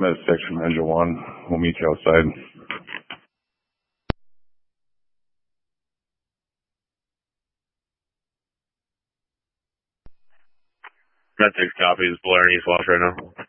Med Section Engine 1. We'll meet you outside. Med 6 copies. Blair and East Walsh right now.